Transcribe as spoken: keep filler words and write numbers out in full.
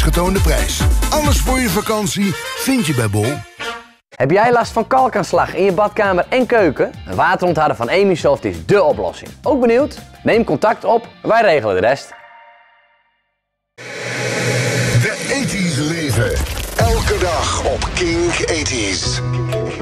getoonde prijs. Alles voor je vakantie vind je bij Bol. Heb jij last van kalkaanslag in je badkamer en keuken? Een waterontharder van Emisoft is dé oplossing. Ook benieuwd? Neem contact op, wij regelen de rest. De ethisch leven. Elke dag op Kink ethisch.